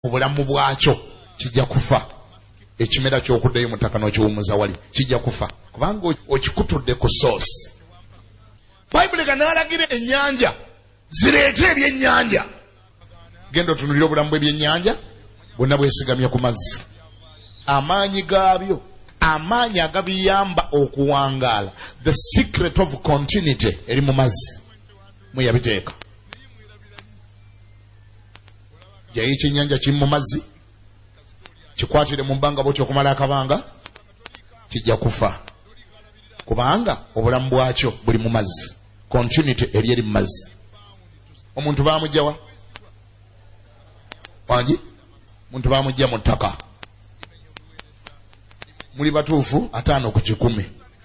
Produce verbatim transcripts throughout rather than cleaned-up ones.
obulamu bwakyo kijja kufa. Ekimera ky'okuddayo mu ttaka n'okiwummuza wali kijja kufa kubanga okikutudde ku source. Bayibuli n'alagira ennyanja zireete ebyennyanja. Genda otunulira obulamu bw'ebyennyanja bwonna bwesigamye ku mazzi. Amaanyi gaabyo, amaanyi agabiyamba okuwangaala, the secret of continuity eri mu mazzi. Muyabiteeka jayo ekyennyanja kiri mu mazzi, kikwatire mu bbanga bw'otyo okumala akabanga, kijja kufa kubanga obulamu bwakyo buli mu mazzi. Continuity eri eri mu mazzi. Omuntu baamugjawa wangi, omuntu baamugja mu ttaka. Muli batuufu ataano ku kikumi.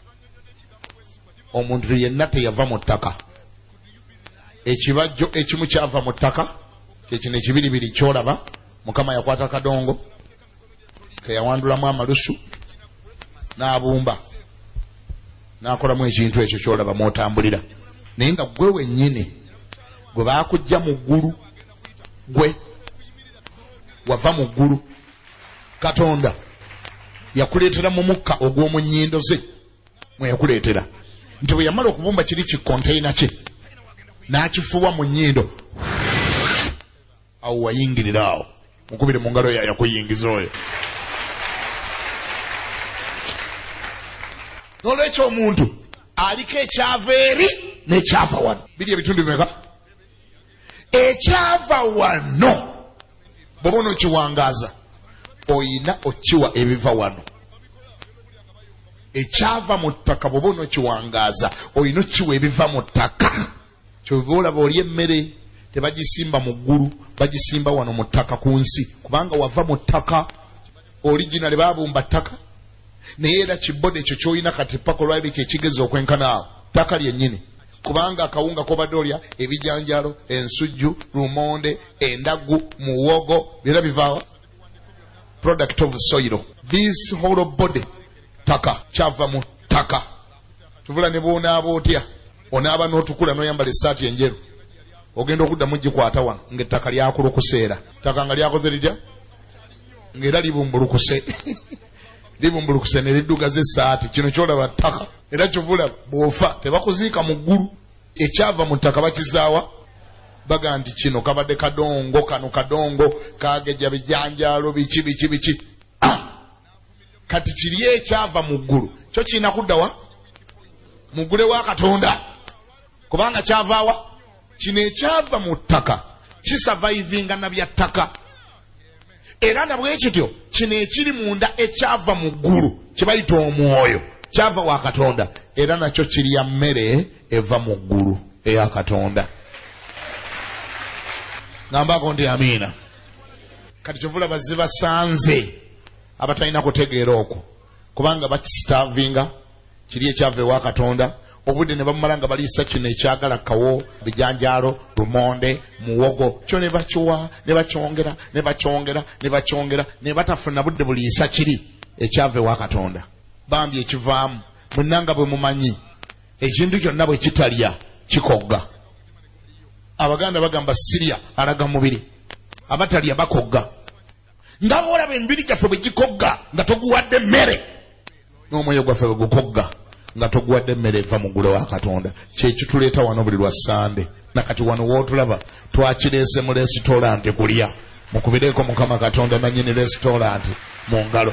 Omuntu yenna teyava mu ttaka. Ekibajjo ekimu kyava mu ttaka, kyekino ekibiribiri kyolaba. Mukama yakwata akadongo ke yawandulamu amalusu n'abumba n'akolamu ekintu ekyo kyolaba mwotambulira. Naye nga gwe wennyini gwe baakujja mu ggulu, gwe wava mu ggulu, Katonda yakuleetera mu mukka ogw'omu nnyindo ze mwe yakuleetera. Nti bwe yamala okubumba kiri ki konteyina kye n'akifuwa mu nnyindo, awo wayingirira awo. Mukubire mu ngalo yayo yakuyingiza oyo. N'olwekyo omuntu aliko ekyava eri n'ekyava wano. Biri ebitundu bimeka? Ekyava wano bw'oba onookiwangaaza oyina okiwa ebiva wano. Ekyava mu ttaka bw'oba onookiwangaaza oyina okiwa ebiva mu ttaka. Kyova olaba oli emmere tebagisimba mu ggulu, bagisimba wano mu ttaka ku nsi kubanga wava mu ttaka. Original baabumba ttaka, naye era kibode ekyo ky'olina kati paka olwali kyekigeza okwenkana awo ttaka lyennyini. Kubanga akawunga kobadde olya, ebijanjalo, ensujju, lumonde, endagu, muwogo, byonna bivaawa product of soil. This whole body ttaka, kyava mu ttaka. Tubula ne bw'onaaba otya, onaaba n'otukula n'oyambala essaati enjeru, ogenda okuddamu gikwata wano ng'ettaka lyakulukuseera. Ttaka nga lyakoze litya? Ng'era libumbulukuse libumbulukuse ne liddugaza essaati. Kino kyolaba ttaka. Era kyovula bw'ofa tebakuziika mu ggulu. Ekyava mu ttaka bakizaawa? Baga nti kino kabadde kadongo, kano kadongo kagejja bijanjaalo biki biki biki. Ah! Kati kiri ekyava mu ggulu kyo kirina kuddawa? Muggule wa Katonda. Kubanga kyavaawa? Kino ekyava mu ttaka kisavaivinga na bya ttaka. Era na bwe kityo kino ekiri munda ekyava mu ggulu kibayita omwoyo kyava wa Katonda, era nakyo kiri ya mmere eva mu ggulu eya Katonda. Ngambako ndi amiina. Kati kyovula bazze basanze abatalina kutegeera okwo kubanga bakisitavinga kiri ekyava ewa Katonda. Obudde ne bamala nga baliisa kino ekyagala kawo, bijanjaalo, lumonde, muwogo, kyo ne bakiwa ne bakyongera ne bakyongera ne bakyongera ne batafuna budde buliisa kiri ekyava ewa Katonda. Bambi ekivaamu munnanga bwe mumanyi ekintu kyonna bwe kitalya kikogga. Abaganda bagamba sirya alaga mubiri, abatalya bakogga. Nga bw'olaba emibiri gyaffe bwe gikogga nga toguwadde mmere, n'omwoyo gwaffe bwe gukogga nga toguwadde emmere eva mu ggulu wa Katonda. Kyekituleeta wano buli lwa Sande. Nakati wano wootulaba twakireese mu resitorant kulya. Mukubireeko Mukama Katonda nannyini resitorant mu ngalo.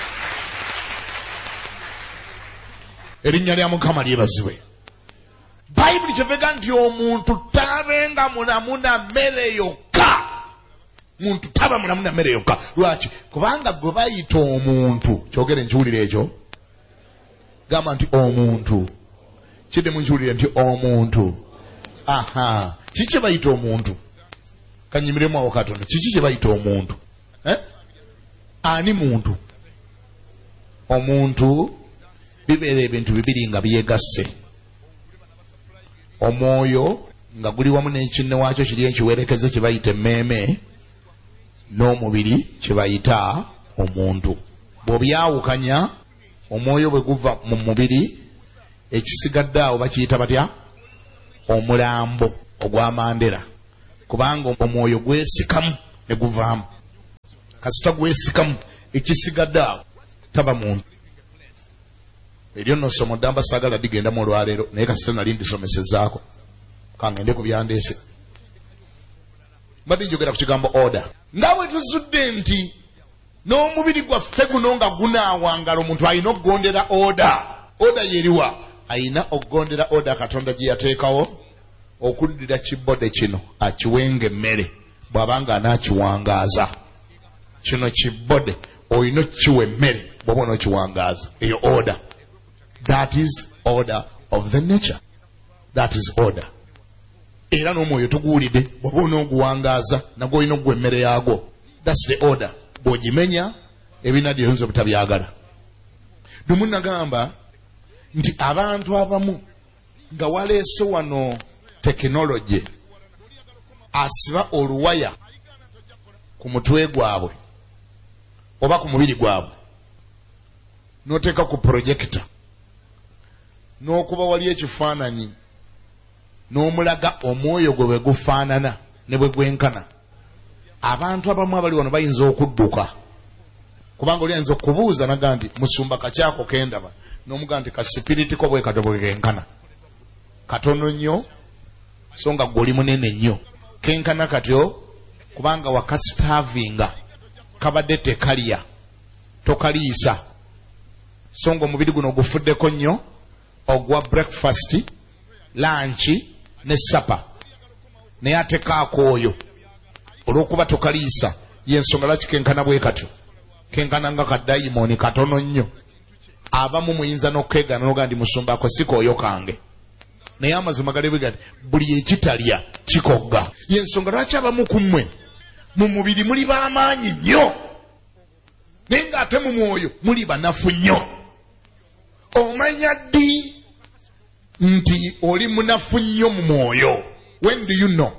Erinnya lya Mukama lyebazibwe. Bayibuli kyevega nti omuntu tabenga mulamu na mmere yokka. Muntu taba mulamu na mmere yokka. Lwaki? Kubanga gwe bayita omuntu, kyogere nkiwulire ekyo. Gamba nti omuntu. Kidde munkiwulire nti omuntu. Aha. Kiki kye bayita omuntu? Kanyimiremu awo katono. Kiki kye bayita omuntu? Eh? Ani muntu? Omuntu bibeera ebintu bibiri nga byegasse. Omwoyo nga guli wamu n'ekinne waakyo kiri enkiwerekeze kye bayita emmeeme, n'omubiri kye bayita omuntu. Bw'obyawukanya omwoyo bwe guva mu mubiri, ekisigadde awo bakiyita batya? Omulambo ogw'amandera. Kubanga omwoyo gwesikamu ne guvaamu. kasita gwesikamu ekisigadde awo taba muntu. Eryo nno somo ddamba saagala digenda mu olwaleero naye kasita nali ndisomesezaako kangende ku byandeese. Mbadde njogera ku kigambo order. Nga bwe tuzudde nti n'omubiri gwaffe guno nga gunaawangala omuntu alina okugondera order. Order yeriwa? Alina okugondera order Katonda gye yateekawo okuddira kibode kino akiwenga emmere bw'abanga anaakiwangaaza. Kino kibode olina okkiwa emmere bw'oba onookiwangaaza. Eyo order. That is order of the nature. That is order. Era n'omwoyo tuguwulidde bw'oba onooguwangaaza nagwo olina okugwa emmere yaagwo. That's the order. Bw'ogimenya ebinadyo oyinza obutabyagala. Lumu nagamba nti abantu abamu nga waleese wano tekinologi asiba oluwaya ku mutwe gwabwe oba ku mubiri gwabwe n'oteeka ku projector n'okuba wali ekifaananyi n'omulaga omwoyo gwe bwe gufaanana ne bwe gwenkana. Abantu abamu abali wano bayinza okudduka kubanga oli ayinza okubuuza naga nti musumba kakyako kendaba n'omuga nti kasipiriti ko bwe kato bwe kenkana katono nnyo so nga gwe oli munene nnyo kenkana katyo kubanga wakasitavinga kabadde tekalya tokaliisa so nga omubiri guno ogufuddeko nnyo ogwa breakfast lunch ne supper naye ate kaako oyo olw'okuba tokaliisa yensonga lwaki kenkana bwe katyo kenkana nga kadayimoni katono nnyo. Abamu muyinza n'okkeegana n'oga ndi musumba ako si kooyo kange naye amazima gali bwe gati buli ekitalya kikogga. Yensonga lwaki abamu ku mmwe mu mubiri muli b'amaanyi nnyo naye ng'ate mu mwoyo muli banafu nnyo. Omanya ddi nti oli munafu nnyo mu mwoyo? When do you know?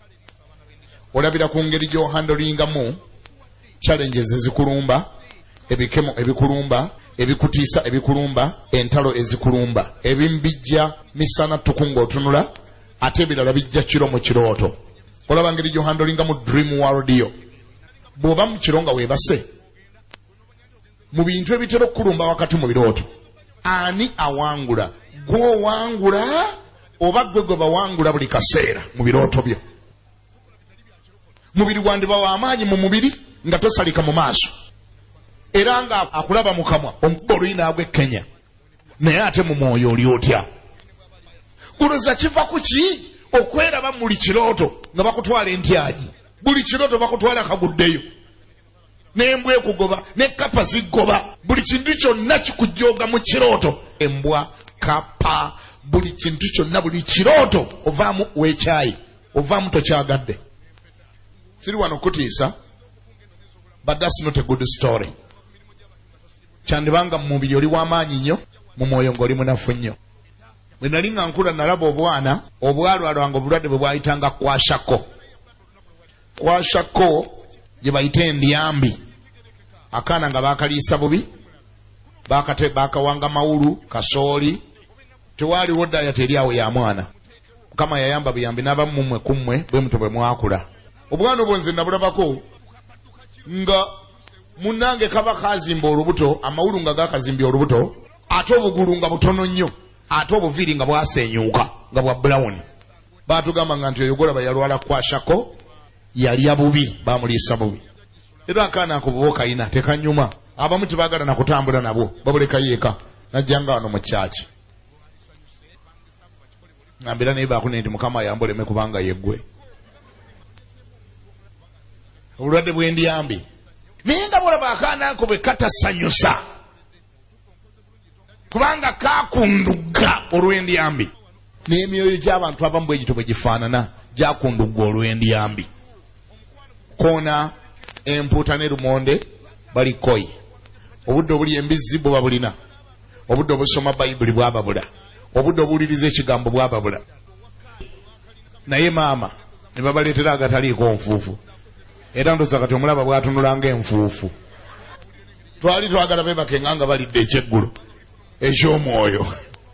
Olabira ku ngeri gy'ohandolingamu challenges ezikulumba, ebikemo ebikulumba, ebikutiisa ebikulumba, entalo ezikulumba. Ebimu bijja misana tukunga otunula ate ebirala bijja kiro mu kirooto. Olaba ngeri gy'ohandolingamu dream world yo. Bw'oba mu kiro nga weebase mu bintu ebitera okukulumba wakati mu birooto, ani awangula? Gw'owangula oba gwe gwe bawangula buli kaseera mu birooto byo? Mubiri gwandiba w'amaanyi mu mubiri nga tosalika mu maaso era nga akulaba mu kamwa omukuba oluyina agw'ekkenya naye ate mu mwoyo oli otya? Guloza kiva ku ki okweraba muli kirooto nga bakutwala entyagi? Buli kirooto bakutwala kaguddeyo n'embwa ekugoba ne kapa ziggoba. Buli kintu kyonna kikujjooga mu kirooto. Embwa, kapa, buli kintu kyonna buli kirooto ovaamu weekyayi ovaamu tokyagadde. Siri wano kutiisa but that's not a good story. Kyandibanga mu mubiri oli w'amaanyi nnyo mu mwoyo ng'oli munafu nnyo. Bwe nali nga nkula nalaba obwana obwalwalwanga obulwadde bwe bwayitanga kwashako. Kwashako gye bayita endyambi. Akaana nga baakaliisa bubi baakate baakawanga mawulu kasooli tewaaliwo ddaya teri awo ya mwana. Mukama yayamba buyambi n'abamu mmwe ku mmwe bwe muto bwe mwakula. Obwana obwo nze nabulabako nga munnange kaba kazimba olubuto amawulu nga gaakazimbya olubuto ate obugulu nga butono nnyo ate obuviiri nga bwasenyuuka nga bwa brown. Baatugamba nga nti oyo golaba yalwala kwashako yalya bubi baamuliisa bubi. Era akaana ako buba okayina tekanyuma. Abamu tebaagala na kutambula nabwo babuleka yeeka najjanga wano mu kyaki ngambira naye baakune nti Mukama ayamboleme kubanga yeggwe obulwadde bw'endyambi. Naye nga bulaba akaana ako bwe katasanyusa kubanga kaakundugga olw'endyambi. N'emyoyo gy'abantu abamu bwe gito bwe gifaanana gyakundugga olw'endyambi. Koona empuuta ne lumonde bali koyi. Obudde obuli embizzi bwe babulina. Obudde obusoma Bayibuli bwababula. Obudde obuwuliriza ekigambo bwababula. Naye maama ne babaleetera agataliiko nfuufu. Era ndoza kati omulaba bwatunulanga enfuufu. Twali twagala bebakenga nga balidde ekyeggulo eky'omwoyo.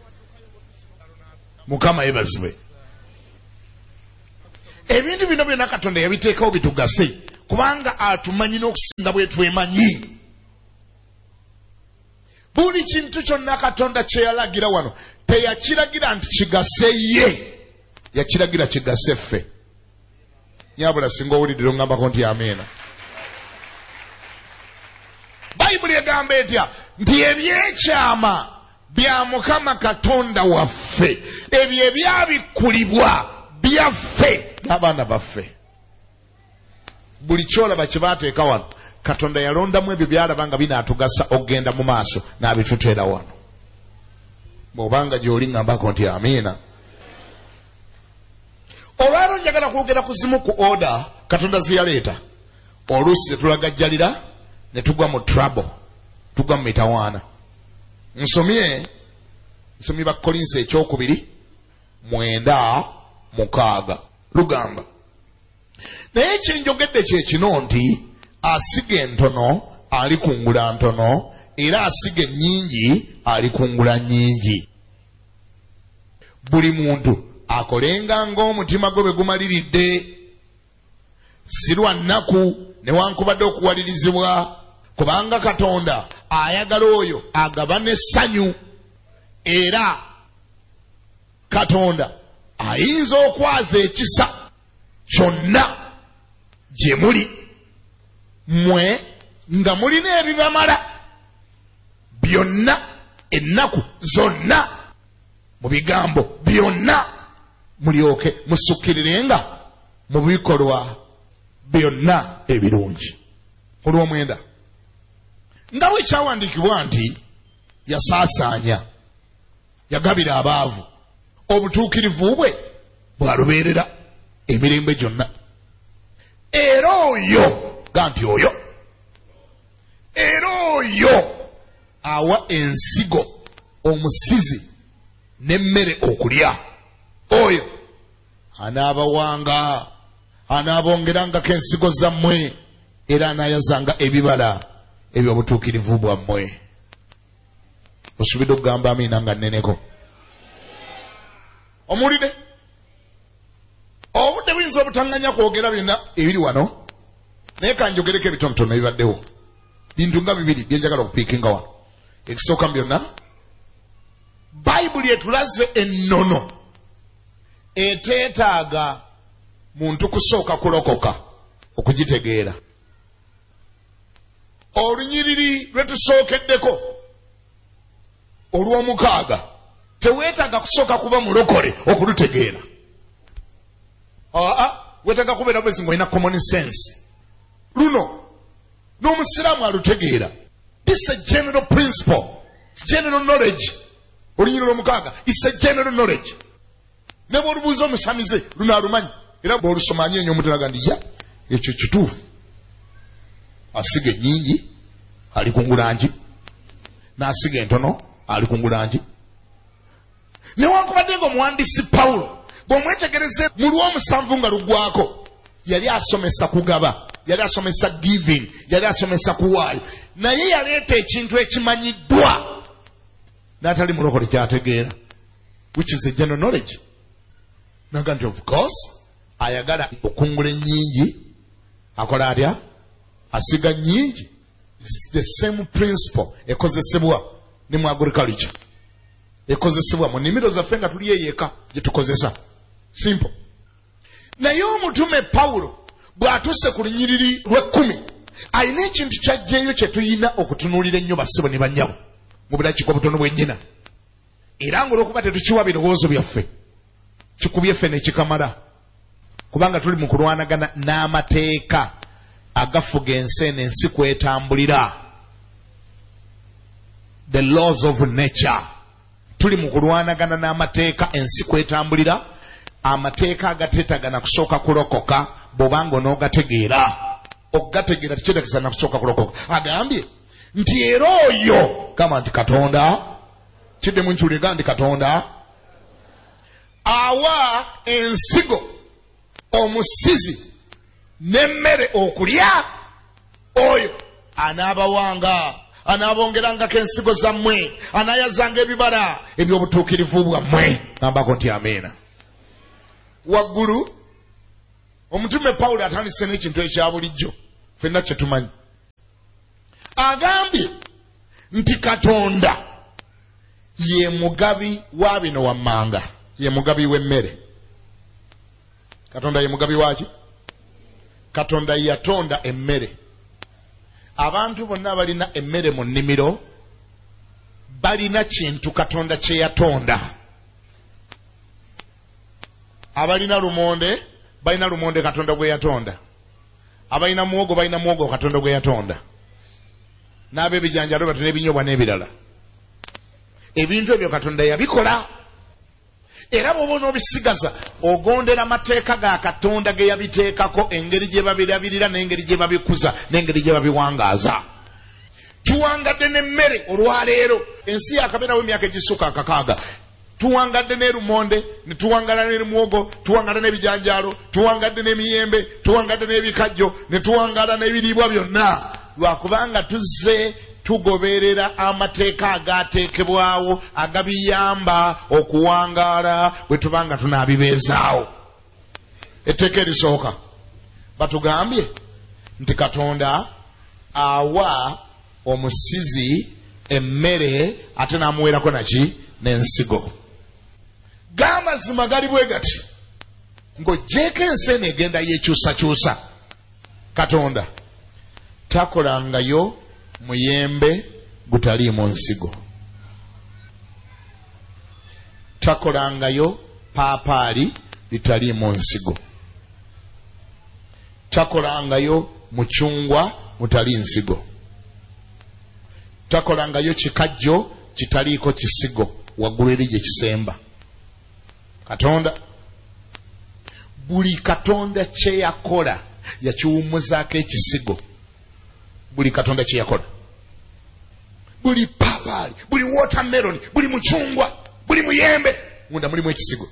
Mukama yebazibwe. Ebintu bino byonna Katonda yabiteekawo bitugase kubanga atumanyi n'okusinga bwe twemanyi. Buli kintu kyonna Katonda kye yalagira wano teyakiragira nti kigase ye, yakiragira kigase ffe. Nyabula singa owulidde ongambako nti amiina. Bayibuli egamba etya nti ebyekyama bya Mukama Katonda waffe, ebyo ebyabikkulibwa byaffe n'abaana baffe. Buli kyolaba kye baateeka wano Katonda yalondamu ebyo byalaba nga binaatugasa okgenda mu maaso n'abituteera wano. Bw'obanga gy'oli ngambako nti amiina. Olwalo njagala kwogera ku zimu ku oda Katonda ze yaleeta. Oluusi tetulagajjalira ne tugwa mu trouble, tugwa mu mitawaana. Nsomye nsomye Bakolinso ekyokubiri mwenda mukaaga lugamba, naye kyenjogedde kye kino nti asiga entono alikungula ntono, era asiga ennyingi alikungula nnyingi. Buli muntu akolenga ng'omutima gwe bwe gumaliridde, si lwa nnaku newankubadde okuwalirizibwa, kubanga Katonda ayagala oyo agabana essanyu, era Katonda ayinza okwaza ekisa kyonna gye muli mmwe nga mulina ebibamala byonna ennaku zonna, mu bigambo byonna mulyoke musukkirirenga mu bikolwa byonna ebirungi. Olw'omwenda nga bwe kyawandiikibwa nti yasaasaanya, yagabira abaavu, obutuukirivu bwe bwalubeerera emirembe gyonna. Era oyo ga nti oyo era oyo awa ensigo omusizi n'emmere okulya, oyo anaabawanga, anaabongerangako ensigo zammwe, era anaayazanga ebibala eby'obutuukirivu bwammwe. Osubidde okugamba amiina nga nneneko. Omuwulire? Obudde buyinza obutanganya kwogera byonna ebiri wano, naye kanjogereko ebitonotono ebibaddewo. Bintu nga bibiri byenjagala okupiikinga wano. Ekisooka mu byonna, Bayibuli etulaze ennono eteetaaga muntu kusooka kulokoka okugitegeera. Olunyiriri lwe tusookeddeko olw'omukaaga teweetaaga kusooka kuba mulokole okulutegeera. Aa, weetaaga kubeera bwezi ng'olina common sense. Luno n'omusiraamu alutegeera. This is a general principle. It's general knowledge. Olunyiriri lw'omukaaga it's a general knowledge. Ne bw'olubuuza omusamize luno alumanyi, era bw'olusomanye ennyo omuntu naga ndi ya ekyo kituufu. Asiga ennyingi alikungula ngi, n'asiga entono alikungula ngi. Newankubadde ng'omuwandiisi Pawulo bw'omwetegereze mu lw'omusanvu nga luggwako, yali asomesa kugaba, yali asomesa giving, yali asomesa kuwaayo, naye yaleeta ekintu ekimanyiddwa n'atali mulokole kyategeera, which is a general knowledge. Naga nti of course ayagala okungula ennyingi, akola atya? Asiga nnyingi. The same principle ekozesebwa ne mu agriculture, ekozesebwa mu nnimiro zaffe nga tuli eyeka gye tukozesa. Simple. Naye omutume Pawulo bw'atuuse ku lunyiriri lw'ekkumi, alina ekintu ky'ajjeeyo kye tulina okutunuulira ennyo bassebo ne bannyabo mu budakiika obutono bwennyina, era ng'olwokuba tetukiwa birowoozo byaffe, kikubye ffe ne kikamala, kubanga tuli mu kulwanagana n'amateeka agafuga ensi eno ensi kwetambulira, the laws of nature. Tuli mu kulwanagana n'amateeka ensi kwetambulira, amateeka agateetaga na kusooka kulokoka bw'obanga onoogategeera. Okugategeera tekitegeeza na kusooka kulokoka. Agambye nti era oyo gamba nti Katonda, kidde mu nkyuli gamba nti Katonda awa ensigo omusizi n'emmere okulya, oyo anaabawanga, anaabongerangako ensigo zammwe, anaayazanga ebibala eby'obutuukirivu bwammwe. Gambako nti amiina. Waggulu omutume Pawulo atandise n'ekintu ekya bulijjo. ffenna kye tumanyi. Agambye nti Katonda ye mugabi wa bino wammanga, ye mugabi w'emmere. Katonda ye mugabi waki? Katonda yatonda emmere. Abantu bonna balina emmere mu nnimiro balina kintu Katonda kye yatonda. Abalina lumonde balina lumonde Katonda gwe yatonda. Abalina muwogo balina muwogo Katonda gwe yatonda. N'abeebijanjalo batina ebinyobwa n'ebirala. Ebintu ebyo Katonda yabikola. Era bw'oba n'obisigaza ogondera amateeka ga Katonda ge yabiteekako, engeri gye babirabirira n'engeri gye babikuza n'engeri gye babiwangaaza. Tuwangadde n'emmere olwaleero. Ensi yakabeerawo emyaka egisukka akakaaga. Tuwangadde n'erumonde, ne tuwangala n'emuwogo, tuwangala n'ebijanjaalo, tuwangadde n'emiyembe, tuwangadde n'ebikajjo, ne tuwangala n'ebiriibwa byonna. Lwakubanga tuzze tugoberera amateeka agaateekebwawo agabiyamba okuwangaala bwe tubanga tunaabibeezaawo. Etteeka erisooka batugambye nti Katonda awa omusizi emmere ate n'amuweerako naki? N'ensigo. G'amazima gali bwe gati ng'oggyeko ensi eno egenda yeekyusakyusa. Katonda takolangayo muyembe gutaliimu nsigo. Takolangayo paapaali litaliimu nsigo. Takolangayo mucungwa mutali nsigo. Takolangayo kikajjo kitaliiko kisigo waggulu eri gye kisemba. Katonda buli Katonda kye yakola yakiwummuzaako ekisigo. Buli Katonda kye yakola, buli papaali, buli watermelon, buli mucungwa, buli muyembe munda mulimu ekisigo.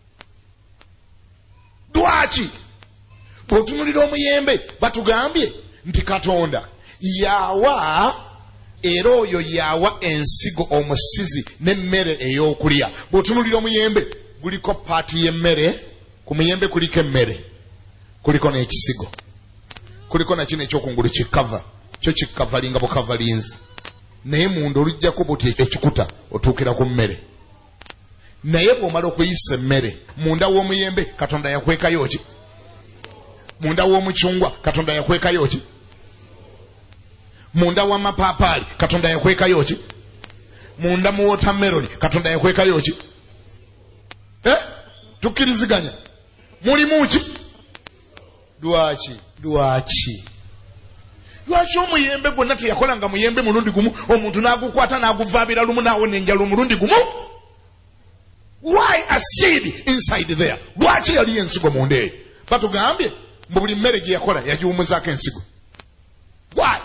Lwaki? Bw'otunulira omuyembe batugambye nti Katonda yawa, era oyo yawa ensigo omusizi n'emmere ey'okulya. Bw'otunulira omuyembe guliko paati y'emmere, ku muyembe kuliko emmere, kuliko n'ekisigo, kuliko nakino ekyokungulu kikava, kyo kikavalinga bukavalinzi, naye munda olujjako buti ekikuta otuukira ku mmere. Naye bw'omala okuyisa emmere munda w'omuyembe Katonda yakwekayo ki? Munda w'omucungwa Katonda yakwekayo ki? Munda w'amapaapaali Katonda yakwekayo ki? Munda mu watermelon Katonda yakwekayo ki? Eh? Tukkiriziganya mulimu ki? Lwaki? Lwaki? Lwaki omuyembe gwonna teyakolanga muyembe mulundi gumu, omuntu n'agukwata n'aguvaabira lumu n'awona enjala omulundi gumu? Why a seed inside there? Lwaki yali ensigo munda eyo? Batugambye mu buli mmere gye yakola yagiwummuzaako ensigo. Why?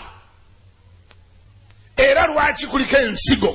Era lwaki kuliko ensigo?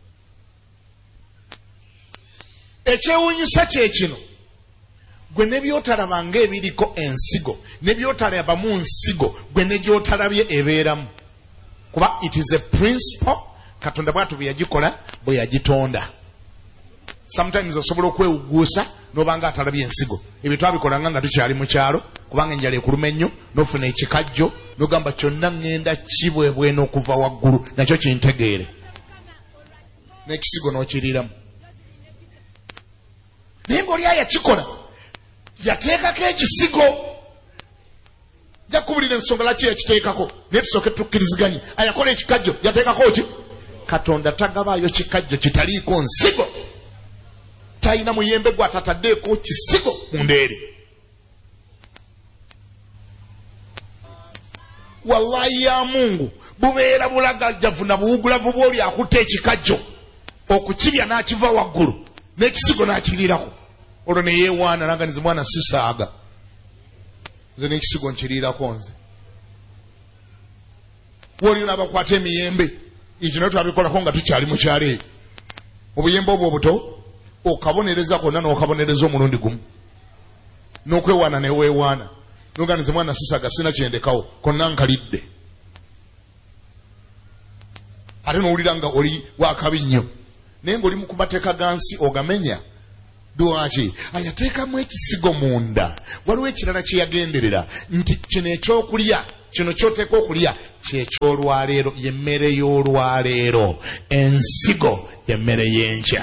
Ekyewuunyisa kye kino, gwe ne by'otalabanga ebiriko ensigo ne by'otalabamu nsigo, gwe ne gy'otalabye ebeeramu. Kuba it is a principle Katonda bw'atu bwe yagikola bwe yagitonda. Sometimes osobola okwewuguusa n'obanga atalabye ensigo. Ebyo twabikolanga nga tukyali mu kyalo, kubanga enjala ekuluma ennyo, n'ofuna ekikajjo n'ogamba kyonna ngenda kibwebwena okuva waggulu, nakyo kintegeere, n'ekisigo n'okiriiramu. Naye ng'oli ayakikola yateekako ekisigo. Jakubulira ensonga laki yakiteekako, naye tusooke tukkiriziganye. Ayakola ekikajjo yateekako ki? Katonda tagabaayo kikajjo kitaliiko nsigo. Talina muyembe gwatataddeeko kisigo munda eri. Wallahi ya Mungu bubeera bulagajjavu na buwugulavu bw'oli akutta ekikajjo okukirya n'akiva waggulu n'ekisigo n'akiriirako. Olwo ne yeewaana nanga nze mwana sisaaga, nze n'ekisigo nkiriirako nze. Woli n'abakwata emiyembe ekyo naye twabikolako nga tukyali mu kyalo eyo. Obuyembe obwo obuto okabonereza konna n'okabonereza omulundi gumu, n'okwewaana neweewaana noga nze mwana sisaaga sina kyendekawo konna nkalidde. Ate n'owulira nga oli wakabi nnyo, naye ng'oli mu kumateeka ga nsi ogamenya. Lwaki? Ayateekamu ekisigo munda. Waliwo ekirala kye yagenderera nti kino ekyokulya kino kyoteeka okulya kyekyolwaleero, yemmere y'olwaleero. Ensigo yemmere y'enkya.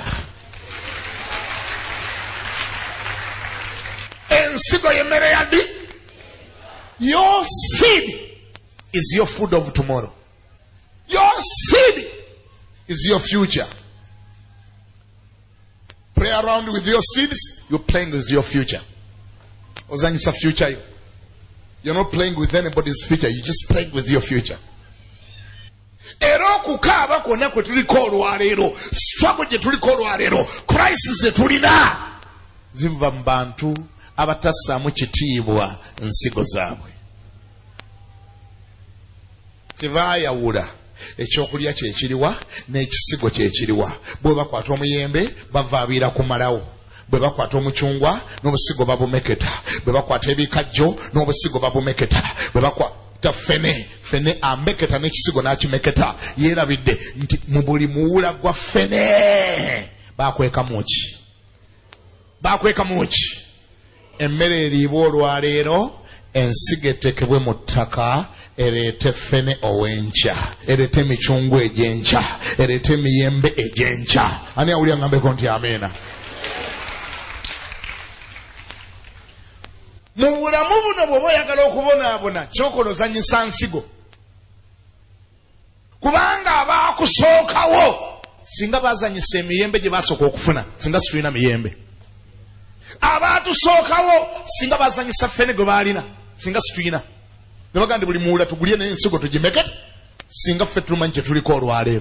Ensigo yemmere yaddi. Your seed is your food of tomorrow. Your seed is your future. Play around with your seeds, you're playing with your future. Ozanyisa future yo. You're not playing with anybody's future, you're just playing with your future. Era okukaaba kwonna kwe tuliko olwaleero, struggle gye tuliko olwaleero, crisis ze tulina ziva mu bantu abatassaamu kitiibwa nsigo zaabwe. Tebaayawula ekyokulya kyekiriwa n'ekisigo kyekiriwa. Bwe bakwata omuyembe bavaabiira kumalawo. Bwe bakwata omucungwa n'obusigo babumeketa. Bwe bakwata ebikajjo n'obusigo babumeketa. Bwe bakwata fene, fene ameketa n'ekisigo n'akimeketa. Yeerabidde nti mu buli muwula gwa fene baakwekamu ki? Baakwekamu ki? Emmere eriibwa olwaleero, ensigo etekebwe mu ttaka, ereete fene ow'enkya, ereete emicungwa egy'enkya, ereete emiyembe egy'enkya. Ani awulira ngambeko nti amiina? Mu bulamu buno bw'oba oyagala okubonaabona ky'okola ozanyisa nsigo. Kubanga abaakusookawo singa baazanyisa emiyembe gye baasooka okufuna, singa situlina miyembe. Abaatusookawo singa baazanyisa fene gwe baalina, singa situlina. Ne bagamba buli muwula tugulye n'ensigo tugimekete, singa ffe tulumanyi kye tuliko olwaleero.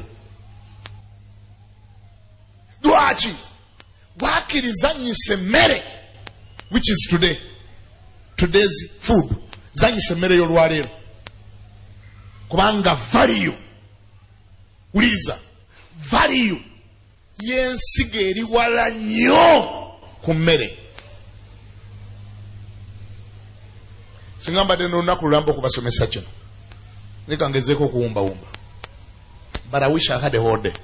Lwaki? Bwakiriza nnyisa emmere, which is today. Today's food. Zanyisa emmere y'olwaleero. Kubanga value. Wuliriza. Value y'ensigo eri wala nnyo ku mmere. Singa mbadde n'olunaku lulamba okubasomesa kino. Leka ngezeeko okuwumbawumba. But I wish I had a whole day.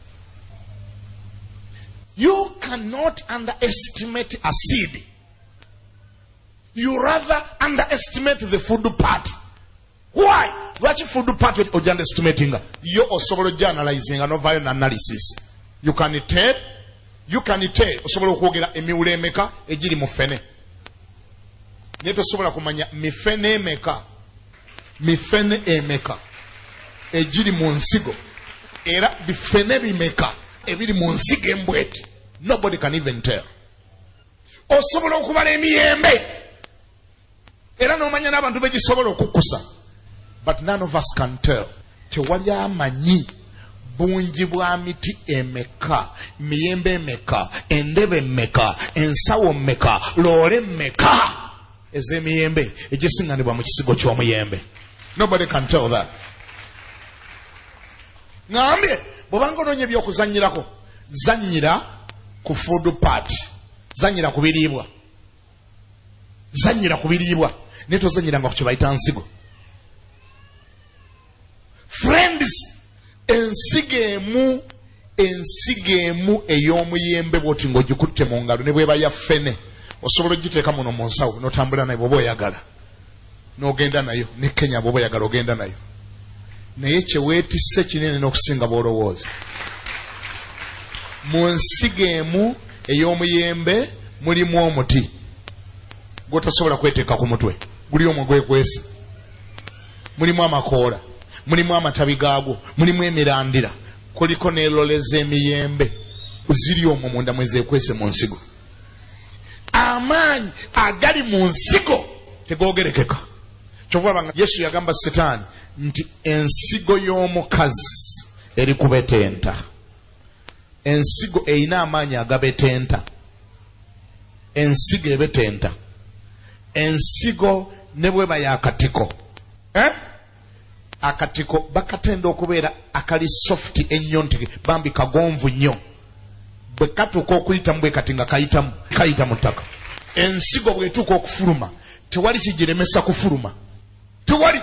You cannot underestimate a seed. You rather underestimate the food part. Why? Lwaki food part oja underestimating? Yo osobola oja analyzing no value analysis. You can tell, you can tell osobola okwogera emiwula emeka egiri mu fene. Naye tosobola kumanya mifene emeka, mifene emeka egiri mu nsigo, era bifene bimeka ebiri mu nsigo embweti. Nobody can even tell. Osobola okubala emiyembe era n'omanya n'abantu begisobola okukusa, but none of us can tell. Tewali amanyi bungi bwa miti emeka, miyembe emeka, endebe emeka, ensawo emeka, loole emeka ez'emiyembe egisinganibwa mu kisigo ky'omuyembe. Nobody can tell that. Ngambye bw'obanga onoonya ebyokuzannyirako, zannyira ku food part, zannyira ku biriibwa, zannyira ku biriibwa, naye tozannyiranga ku kye bayita nsigo. Friends, ensigo emu, ensigo emu ey'omuyembe bw'oti ng'ogikutte mu ngalo ne bw'eba ya ffene, osobola ogiteeka muno mu nsawo n'otambula nayo bw'oba oyagala, n'ogenda nayo ne Kenya bw'oba oyagala ogenda nayo. Naye kye weetisse kinene n'okusinga bw'olowooza. Mu nsigo emu ey'omuyembe mulimu omuti gw'otasobola kweteeka ku mutwe, guli omwo gwekwesa. Mulimu amakoola, mulimu amatabi gaagwo, mulimu emirandira, kuliko n'elole z'emiyembe ziri omwo munda mwe zeekwese mu nsigo. Amaanyi agali mu nsigo tegoogerekeka. Kyova banga Yesu yagamba Setaani nti ensigo y'omukazi eri kubetenta. Ensigo eyina amaanyi agabetenta. Ensigo ebetenta. Ensigo ne bweba y'akatiko. Eh? Akatiko bakatenda okubeera akali soft ennyo nti bambi kagonvu nnyo. Bwe katuuka okuyitamu bwe kati nga kayitamu kayita mu ttaka. Ensigo bw'etuuka okufuluma tewali kigiremesa kufuluma. Tewali.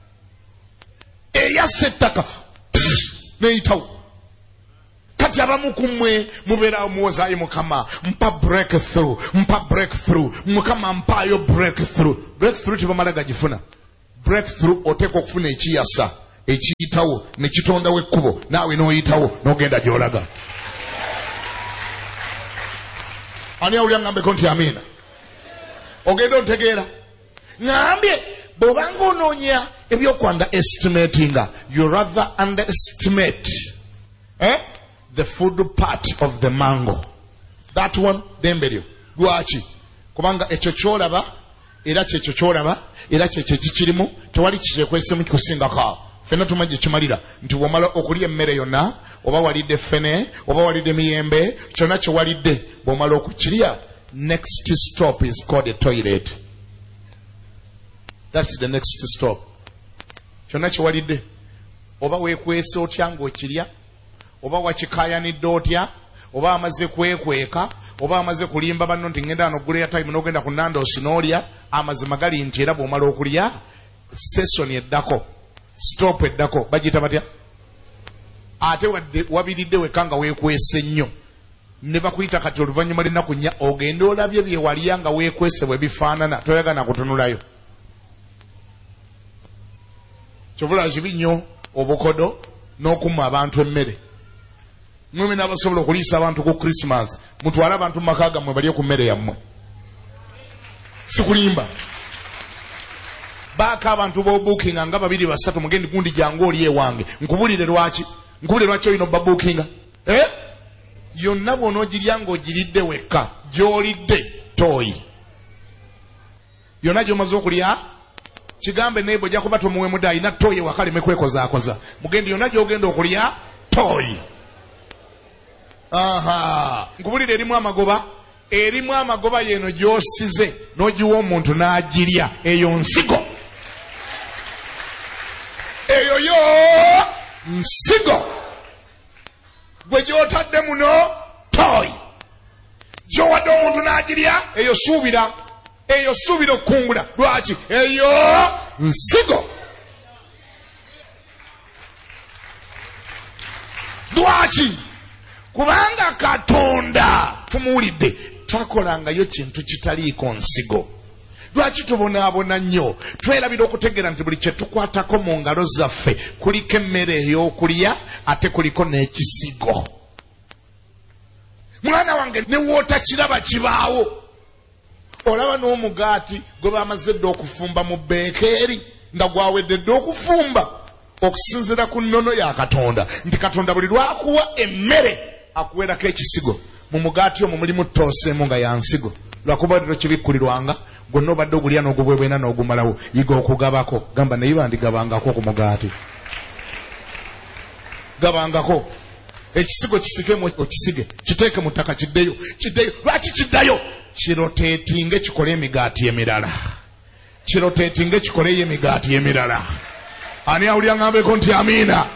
Eyassa ettaka n'eyitawo. Kati abamu ku mmwe mubeera muwozaayo Mukama mpa breakthrough, mpa breakthrough, Mukama mpaayo breakthrough. Breakthrough tebamala gagifuna. breakthrough oteeka okufuna ekiyasa ekiyitawo ne kitondawo ekkubo naawe n'oyitawo n'ogenda gy'olaga. Ani awulira ngambeko nti amiina? Ogenda ontegeera? Ngambye bw'obanga onoonya ebyoku underestimatinga, you rather underestimate eh? the food part of the mango. That one, demberyo. Lwaki? Kubanga ekyo kyolaba, era kyekyo kyolaba, era kyekyo kikirimu, tewali kikyekwesemu kikusingako. Fena tumaje kimalira nti wamala okulya emmere yonna, oba walidde fene, oba walidde miyembe, kyonna kye walidde, bw'omala okukirya, next stop is called a toilet. That's the next stop. Kyonna kye walidde, oba weekwese otya ng'okirya, oba wakikaayanidde otya, oba amaze kwekweka, oba amaze kulimba banno nti ngenda n'ogula ya time n'ogenda ku Nando's n'olya, amazima gali nti era bw'omala okulya, session eddako, stop eddako, bagiyita batya? Ate wabiridde wekka nga weekwese nnyo, ne bakuyita kati oluvannyuma l'ennaku nnya ogenda olabye bye walya nga weekwese bwe bifaanana, toyagala kutunulayo. Kyovula kibi nnyo obukodo n'okumma abantu emmere. Mmwe n'abasobola okuliisa abantu ku Christmas, mutwale abantu mu maka gammwe balye ku mmere yammwe. Sikulimba. Baaka abantu b'obuukinga nga babiri basatu, mugendi gundi jangu oli ewange. Nkubulire lwaki? Nkubulire lwaki olina obbabuukinga? Eh? Yonna bw'onoogirya ng'ogiridde wekka, gy'olidde tooyi. Yonna gy'omaze okulya, kigambe neebo ojja kuba tomuwe muda alina tooyi wakaleme kwekozaakoza. Mugendi yonna gy'ogenda okulya, tooyi. Aha. Nkubulire erimu amagoba, erimu amagoba yeno gy'osize n'ogiwa omuntu n'agirya, eyo nsigo. Eyo yo nsigo. Gwe gy'otadde muno tooyi. Gy'owadde omuntu n'agirya, eyo suubira. Eyo suubira okukungula. Lwaki? Eyo nsigo. Lwaki? Kubanga Katonda tumuwulidde takolangayo kintu kitaliiko nsigo. Lwaki tubonaabona nnyo? Twerabira okutegeera nti buli kye tukwatako mu ngalo zaffe kuliko emmere ey'okulya ate kuliko n'ekisigo. Mwana wange ne wootakiraba kibaawo. Olaba n'omugaati gwe bamaze dda okufumba mu beekeeri nga gwawedde dda okufumba okusinziira ku nnono ya Katonda, nti Katonda buli lwakuwa emmere akuweerako ekisigo. Mu mugaati omwo mulimu ttooseemu nga ya nsigo. Lwakuba leero kibikkulirwanga, gwonna obadde ogulya n'ogubwebwena n'ogumalawo, yiga okugabako. Gamba naye bandigabangako ku mugaati. Gabangako. Ekisigo kisikemu okisige, kiteeke mu ttaka kiddeyo. Kiddeyo. Lwaki kiddayo? Kiroteetinge kikole emigaati emirala. Kiroteetinge kikoleyo emigaati emirala. Ani awulira ngambeko nti amiina?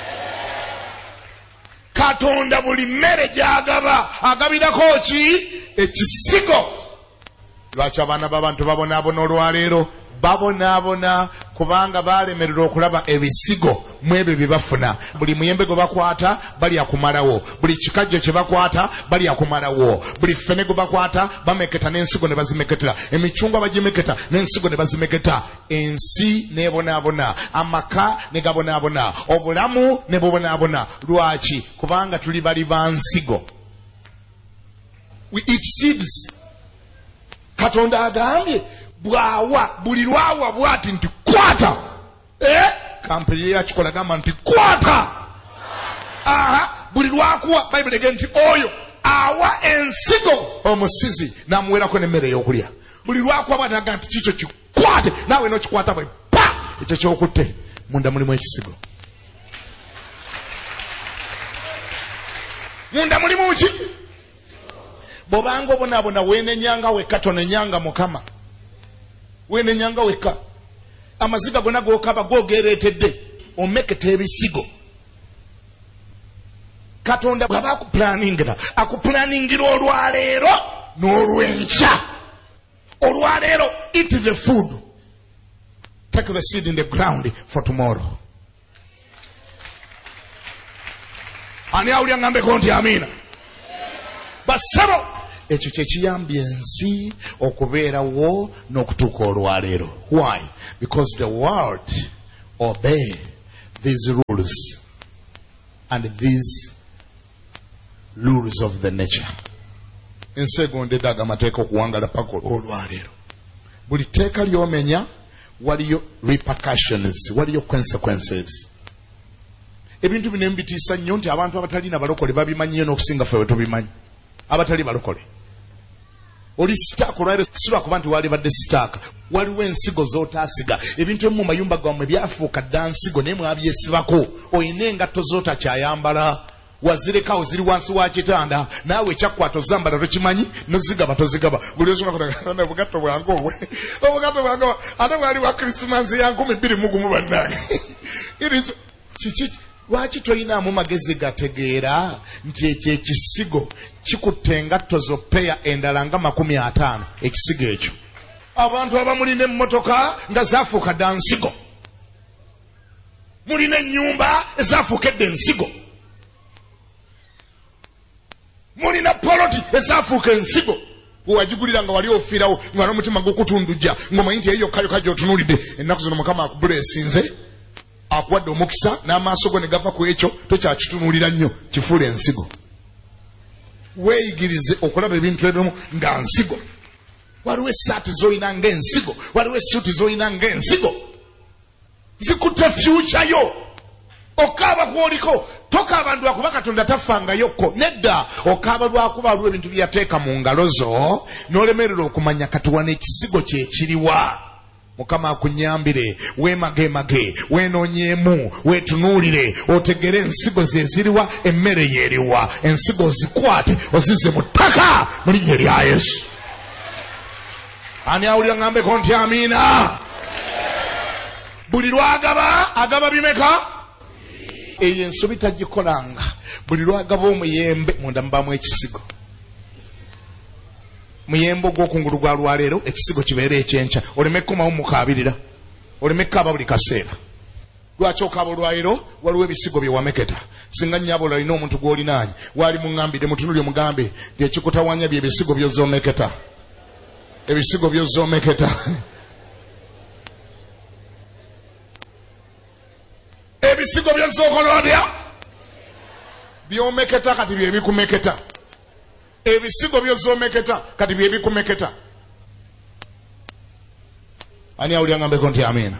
Katonda buli mmere gy'agaba agabirako ki? Ekisigo. Lwaki abaana b'abantu babonaabona olwaleero? Babonaabona kubanga baalemererwa okulaba ebisigo mu ebyo bye bafuna. Buli muyembe gwe bakwata balya kumalawo, buli kikajjo kye bakwata balya kumalawo, buli ffene gwe bakwata bameketa n'ensigo ne bazimeketera, emicungwa bagimeketa n'ensigo ne bazimeketa. Ensi n'ebonaabona, amaka ne gabonaabona, obulamu ne bubonaabona. Lwaki? Kubanga tuli bali ba nsigo. We eat seeds. Katonda agambye bwawa buli lwawa bwati nti kwata. Eh? Kampiri ya kikola gamba nti kwata. Aha, buli lwakuwa Bible egenda nti oyo awa ensigo omusizi n'amuweerako n'emmere ey'okulya. Buli lwakuwa bw'atagamba nti kikyo kikwate, naawe n'okikwata bwe pa, ekyo ky'okutte munda mulimu ekisigo. Munda mulimu ki? Bobanga obonaabona weenenyanga wekka tonenyanga Mukama. Weenenyanga wekka. Amaziga gonna g'okaba googeereetedde omeketa ebisigo. Katonda bw'aba akupulaningira, akupulaningira olwaleero n'olwenkya. Olwaleero, eat the food. Take the seed in the ground for tomorrow. Ani awulira ngambeko nti amiina? Basabo ekyo kye kiyambye ensi okubeerawo n'okutuuka olwaleero. Why? Because the world obey these rules and these rules of the nature. Ensi egondedde amateeka okuwangala paka olwaleero. Buli teeka ly'omenya waliyo repercussions, waliyo consequences. Ebintu bino mbitiisa nnyo nti abantu abatalina balokole babimanyiyo n'okusinga ffe bwe tubimanyi. Abatali balokole. Oli sitaaka olwaleero si lwakuba nti waalibadde sitaaka. Waliwo ensigo z'otaasiga. Ebintu ebimu mu mayumba gammwe byafuuka dda nsigo naye mwabyesibako. Oyina engatto z'otakyayambala. Wazirekawo ziri wansi wa kitanda. Naawe ekyakwata ozambala tokimanyi nozigaba tozigaba. Buli osobola kutagana obugatto bwange obwe. Obugatto bwange ate bwali wa Krisimansi ya nkumi bbiri mu gumu bannange. Kiki lwaki toyinaamu magezi gategeera nti ekyo ekisigo kikutte engatto zoppeya endala nga makumi ataano ekisigo ekyo. Abantu abamulina emmotoka nga zaafuuka dda nsigo. Mulina ennyumba ezaafuukedde ensigo. Mulina poloti ezaafuuka ensigo. Bwewagigulira nga wali ofiirawo nga n'omutima gukutundujja ng'omanyi nti eyo yokka gy'otunuulidde ennaku zino Mukama akubuleesinze akuwadde omukisa n'amaaso go ne gava ku ekyo tokyakitunuulira nnyo kifuula ensigo. Weeyigirize okulaba ebintu ebimu nga nsigo. Waliwo essaati z'olina ng'ensigo, waliwo essuuti z'olina ng'ensigo. Zikutte future yo. Okaaba gw'oliko tokaaba lwakuba Katonda tafangayokko. Nedda okaaba lwakuba waliwo ebintu bye yateeka mu ngalo zo n'olemerera okumanya kati wano ekisigo kye kiriwa. Mukama akunyambire weemageemage weenoonyeemu weetunuulire otegere ensigo ze ziriwa emmere yeeriwa. Ensigo ozikwate ozize mu ttaka mu linnya lya Yesu. Ani awulira ngambeko nti amiina? Buli lwagaba agaba bimeka? Eyo ensobi tagikolanga. Buli lwagaba omuyembe munda mubamu ekisigo. Muyembe ogw'okungulu gwa lwaleero ekisigo kibeera ekyenkya. Oleme kukomawo mukaabirira. Oleme kukaaba buli kaseera. Lwaki okaaba olwaleero? Waliwo ebisigo bye wameketa. Singa nnyabo olina omuntu gw'olinaanye waali muŋŋambidde mutunulye mugambe nti ekikutawanya bye ebisigo by'ozomeketa. Ebisigo by'ozomeketa. Ebisigo by'ozookolodya by'omeketa kati bye bikumeketa. Ebisigo by'ozomeketa kati bye bikumeketa. Ani awulira ngambeko nti amiina?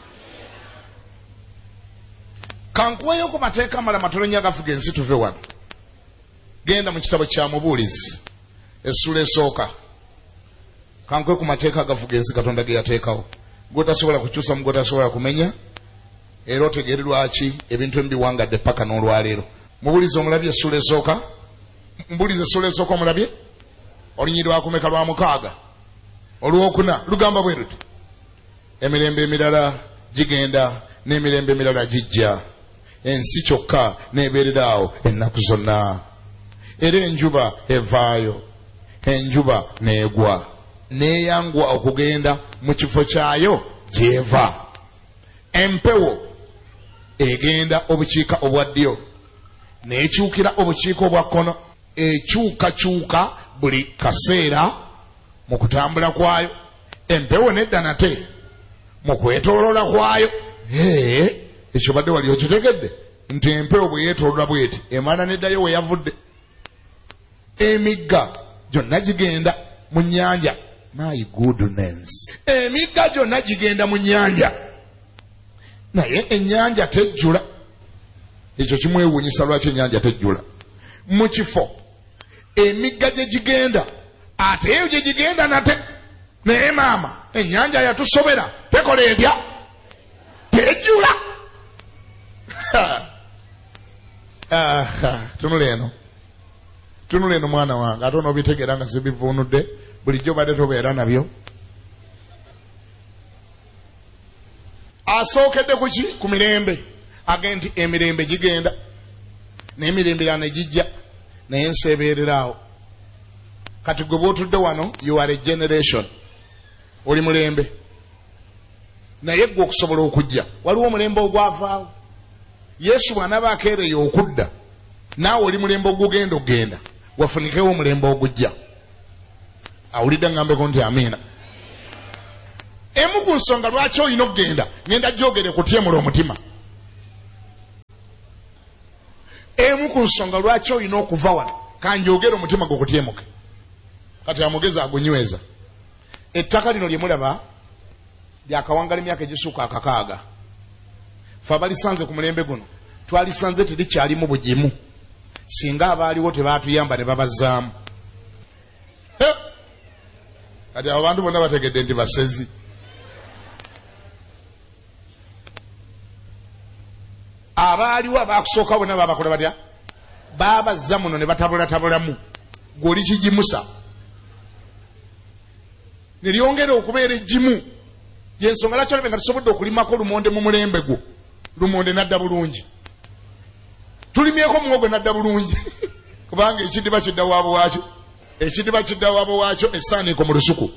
Kankuweyo ku mateeka amala matono nnyo agafuga ensi tuve wano. Genda mu kitabo kya Mubuulizi essula esooka. Kankuwe ku mateeka agafuga ensi Katonda ge yateekawo. Gwotasobola kukyusa mu gwotasobola kumenya. Era otegeere lwaki ebintu ebiwangadde paka n'olwaleero. Mubuulizi omulabye essula esooka? Mbuulize essula esooka omulabye? Olunyiri lwakumeka lwa mukaaga. Olwokuna lugamba bwe luti. Emirembe emirala gigenda n'emirembe emirala gijja. Ensi kyokka n'ebeereraawo ennaku zonna. Era enjuba evaayo. Enjuba n'egwa. N'eyangwa okugenda mu kifo kyayo gy'eva. Empewo egenda obukiika obwa ddyo n'ekyukira obukiika obwa kkono. Ekyukakyuka buli kaseera mu kutambula kwayo. Empewo nedda nate mu kwetooloola kwayo. Ee, ekyo badde wali okitegedde nti empewo bwe yeetooloola bw'eti emala neddayo we yavudde. Emigga gyonna gigenda mu nnyanja. My goodness. Emigga gyonna gigenda mu nnyanja. Naye ennyanja tejjula. Ekyo kimwewuunyisa lwaki ennyanja tejjula. Mu kifo emigga gye gigenda ate eyo gye gigenda nate. Naye maama ennyanja yatusobera tekola etya? Tejjula. Tunula eno. Tunula eno mwana wange ate onoobitegeera nga sibivuunudde bulijjo badde tobeera nabyo. Asookedde ku ki? Ku mirembe. Agenti emirembe gigenda n'emirembe ya ne gijja naye ensi ebeereraawo. Kati gwe bw'otudde wano you are a generation. Oli mulembe. Naye gwe okusobola okujja waliwo omulembe ogwavaawo. Yesu bw'anaaba akeereyo okudda naawe oli mulembe ogugenda okugenda wafunikewo omulembe ogujja. awulidde ngambeko nti amiina. Emu ku nsonga lwaki olina okugenda ngenda gyogere kutyemula omutima. Emu ku nsonga lwaki olina okuva wano kanjogere omutima gwo kutyemuke. Kati amugezi agunyweza. Ettaka lino lye mulaba lyakawangala emyaka egisuuka akakaaga. Ffe abalisanze ku mulembe guno twalisanze terikyalimu bugimu singa abaaliwo tebaatuyamba ne babazzaamu. Kati abo bantu bonna bategedde nti basezi. Abaaliwo abaakusooka bonna baabakola batya? Baabazza muno ne batabulatabulamu. Gw'oli kigimusa ne lyongera okubeera eggimu. Yensonga lwaki olabye nga tusobodde okulimako lumonde mu mulembe gwo. Lumonde nadda bulungi. Tulimyeko muwogo nadda bulungi. Kubanga ekidiba kidda waabo waakyo. Ekidiba kidda waabo waakyo essaaniiko mu lusuku.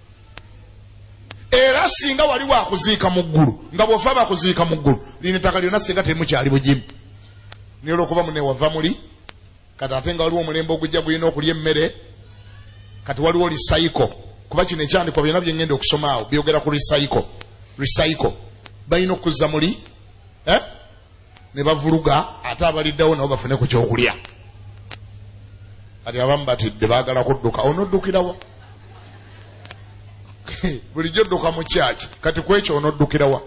Era singa wali waakuziika mu ggulu nga bw'ofa bakuziika mu ggulu lino ettaka lyonna singa terimukyali bugimu. Naye olw'okuba mune wava muli kati ate nga waliwo omulembe ogujja gulina okulya emmere kati waliwo lisayiko. Kuba kino ekyandikwa byonna bye ngenda okusoma awo byogera ku lisayiko. Lisayiko balina okuzza muli eh? Ne bavuluga ate abaliddawo nabo bafune ku kyokulya. Kati abamu batidde baagala kudduka. Onoddukirawa? Bulijjo dduka mu kyaki kati ku ekyo onoddukirawa?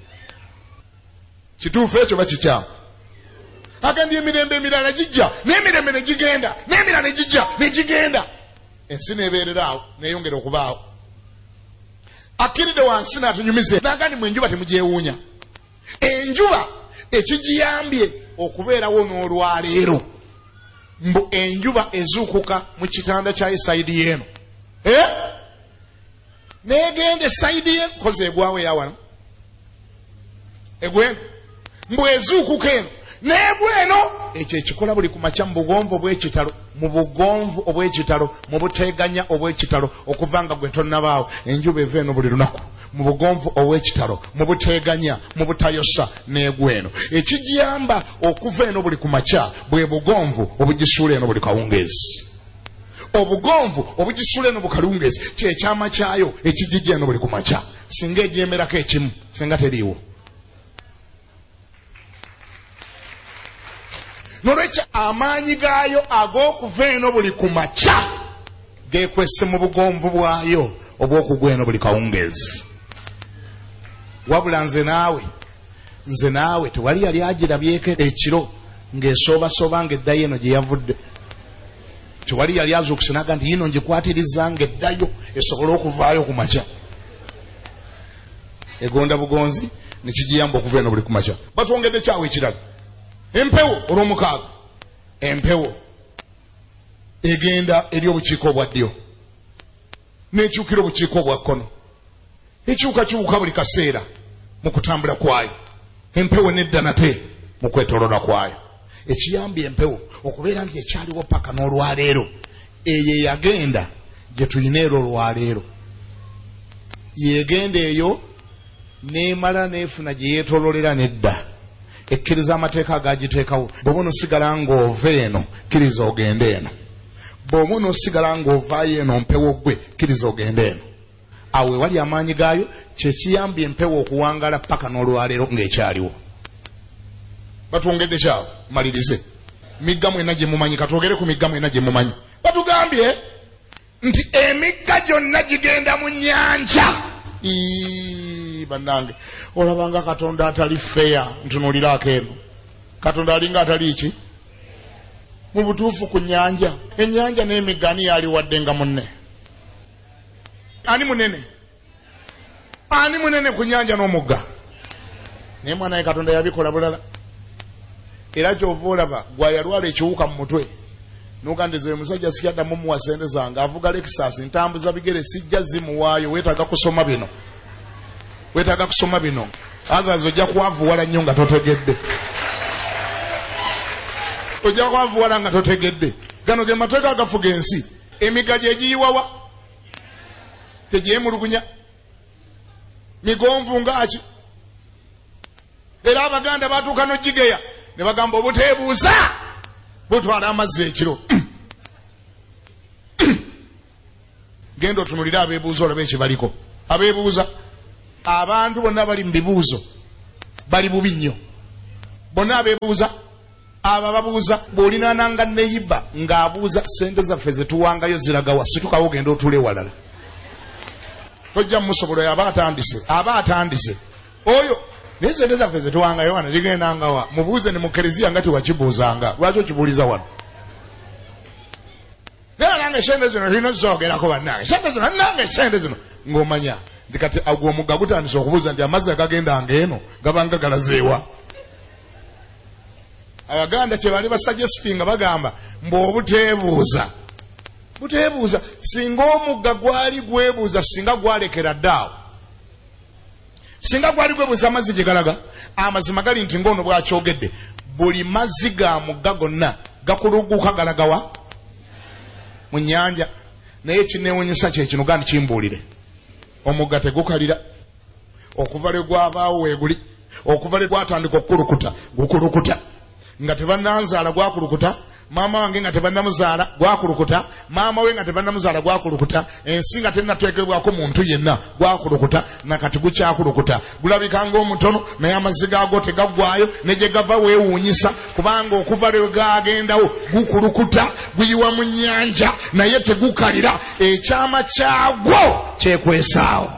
Kituufu ekyo bakikyamu. Agandi emirembe emirala gijja n'emirembe ne gigenda n'emirala ne gijja ne gigenda. Ensi neebeerera awo neeyongera okubaawo. Akkiridde wansi n'atunyumize n'agandi mu enjuba temugyewuunya. Enjuba ekigiyambye okubeerawo n'olwaleero mbu enjuba ezuukuka mu kitanda kya esayidi y'eno eh? Neegenda esayidi y'eno koze egwawo eyawano egweno mbu ezuukuka eno n'egweno. Ekyo ekikola buli ku makya mu bugonvu obw'ekitalo mu bugonvu obw'ekitalo mu buteeganya obw'ekitalo okuva nga gwe tonnabaawo enjuba eva eno buli lunaku mu bugonvu obw'ekitalo mu buteeganya mu butayosa n'egweno. Ekigiyamba okuva eno buli ku makya bwe bugonvu obugisuula eno buli kawungeezi. Obugonvu obugisuula eno bukalungeezi kyekyama kyayo ekigijja eno buli ku makya singa egyemerako ekimu singa teriiwo. Nolwekyo amaanyi gaayo ag'okuva eno buli ku makya geekwese mu bugonvu bwayo obw'okugwa eno buli kawungeezi. Wabula nze naawe nze naawe tewali yali agirabyeko ekiro ng'esoobasoba ng'eddayo eno gye yavudde. Tewali yali azuukuse n'aga nti yino ngikwatiriza ng'eddayo esobole okuvaayo ku makya. Egonda bugonzi ne kigiyamba okuva eno buli ku makya. Batwongedde kyawe ekirala. Empewo olw'omukaaga. Empewo egenda eri obukiiko obwa ddyo n'ekyukira obukiiko obwa kkono. Ekyukakyuka buli kaseera mu kutambula kwayo. Empewo nedda nate mu kwetooloola kwayo. Ekiyambye empewo okubeera nti ekyaliwo paka n'olwaleero eyo eyagenda gye tulina ero olwaleero. Yegenda eyo n'emala n'efuna gye yeetooloolera nedda. Ekkiriza amateeka agagiteekawo. Bw'oba onosigala ng'ova eno kkiriza ogende eno. Bw'oba onosigala ng'ovaayo eno mpewo ggwe kkiriza ogende eno. Awo ewali amaanyi gaayo kye kiyambye empewo okuwangala paka n'olwaleero ng'ekyaliwo. Batwongedde kyawo malirize. Migga mwena gye mumanyi katwogere ku migga mwena gye mumanyi. Batugambye nti emigga gyonna gigenda mu nnyanja. Bannange olabanga Katonda atali feya ntunuulirako eno. Katonda alinga atali ki? Mu butuufu ku nnyanja. Ennyanja n'emigga ani yali wadde nga munne? Ani munene? Ani munene ku nnyanja n'omugga? Naye mwana we Katonda yabikola bulala. Era kyova olaba gwayalwala ekiwuka mu mutwe n'ogandiza omusajja sikyaddamu muwasendezanga avuga Lexus ntambuza bigere sijja zimuwaayo weetaga kusoma bino. Weetaga kusoma bino. Others ojja kwavuwala nnyo nga totegedde. Ojja kwavuwala nga totegedde. Gano ge mateeka agafuga ensi. Emigga gye giyiwawa tegyemulugunya. Migonvu ngaaki. Era Abaganda baatuuka n'ogigeya ne bagamba obuteebuusa butwala amazzi ekiro. genda otunulire abeebuuza olabe ekibaliko. Abeebuuza abantu bonna bali mu bibuuzo bali bubi nnyo. Bonna abeebuuza aba babuuza bw'olina nanga neyiba ng'abuuza ssente zaffe ze tuwangayo ziragawa situkawo ogenda otule walala. Tojja musobola aba atandise aba atandise oyo naye ssente zaffe ze tuwangayo wano zigendangawa mubuuze ne mu kereziya nga tewakibuuzanga lwaki okibuuliza wano. Naye nange ssente zino zirina zoogerako bannange ssente zino nange ssente zino ng'omanya ndi kati agwo omugga gutandise okubuuza nti amazzi agagendanga eno gabanga galazeewa. Abaganda kye bali basuggestinga bagamba mbw'obuteebuuza buteebuuza singa omugga gwali gwebuuza singa gwalekera ddaawo singa gwali gwebuuza amazzi gye galaga amazima gali nti ng'ono bwakyogedde buli mazzi ga mugga gonna gakuluguka galagawa mu nnyanja. Naye kineewuunyisa kye kino gandi kimbuulire omugga tegukalira okuva lwe gwabaawo weeguli okuva lwe gwatandika okukulukuta gukulukuta nga tebannanzaala gwakulukuta maama wange nga tebannamuzaala gwakulukuta maama we nga tebannamuzaala gwakulukuta ensi nga tennateekebwako muntu yenna gwakulukuta nakati gukyakulukuta gulabika ng'omutono naye amazzi gaago tegaggwayo ne gye gava weewuunyisa kubanga okuva lwe gaagendawo gukulukuta guyiwa mu nnyanja naye tegukalira ekyama kyagwo kyekwesaawo.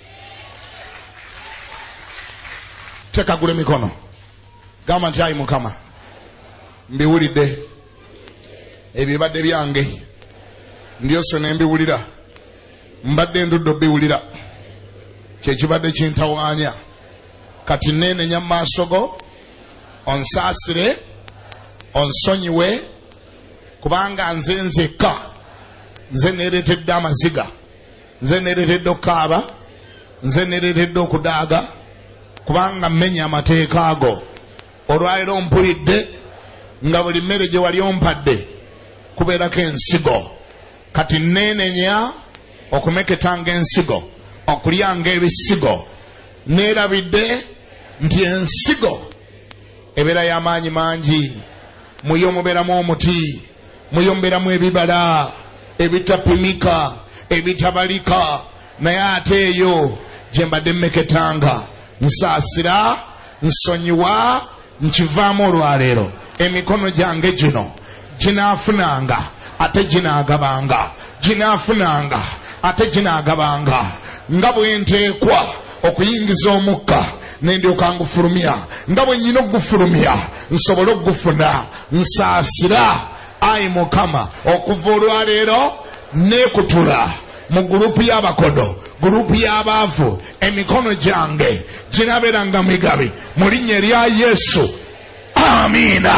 Tekagula emikono gamba nti ayi Mukama mbiwulidde ebibadde byange ndyose ne mbiwulira mbadde ndudde obbiwulira kyekibadde kintawaanya kati neenenya mu maaso go onsaasire onsonyiwe kubanga nze nzekka nze neeretedde amaziga nze neeretedde okukaaba nze neeretedde okudaaga kubanga mmenya amateeka ago. Olwaliro mpulidde nga buli mmere gye wali ompadde kubeerako ensigo kati neenenya okumeketanga ensigo okulyanga ebisigo. Neerabidde nti ensigo ebeera y'amaanyi mangi muyo mubeeramu omuti muyo mubeeramu ebibala ebitapimika ebitabalika naye ate eyo gye mbadde mmeketanga nsaasira nsonyiwa nkivaamu olwaleero emikono gyange gino ginaafunanga ate ginaagabanga ginaafunanga ate ginaagabanga nga bwe nteekwa okuyingiza omukka nendyoka ngufulumya nga bwe nnyina okugufulumya nsobole okugufuna nsaasira ayi Mukama okuva olwaleero neekutula mu gurupu y'abakodo gurupu y'abaavu emikono gyange ginabeeranga migabi mu linnya erya Yesu amiina.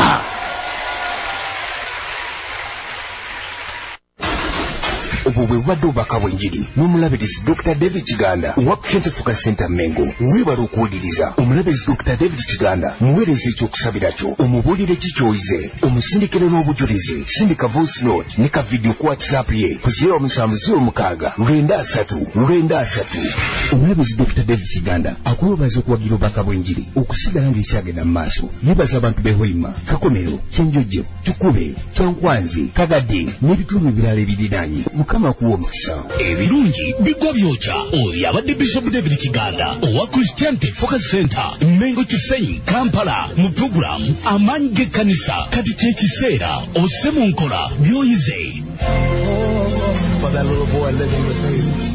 Obwo bwe bubadde obubaka bw'enjiri n'omulabirizi Doctor David Kiganda owa Christian Focus Center Mengo. Weebala okuwuliriza omulabirizi Doctor David Kiganda muweereza ekyokusabira kyo omubuulire kikyoyize omusindikire n'obujulizi sindika voice note ne ka video ku WhatsApp ye ku zero musanvu zero mukaaga lwenda asatu lwenda asatu. Omulabirizi Doctor David Kiganda akuweebaza okuwagira obubaka bw'enjiri okusigala ng'ekyagenda mu maaso. Yeebaza abantu b'e Hoima, Kakomero, Kyenjojjo, Kikube, Kyankwanzi, Kagadde n'ebitundu ebirala ebiriraanye. Mukama kuwa omukisa. Ebirungi bigwa byokya oyo abadde Bishop David Kiganda owa Christian Focus Center Mengo Kisenyi Kampala mu programu amaanyi g'ekkanisa kati kyekiseera osse mu nkola by'oyize. For that little boy living with AIDS.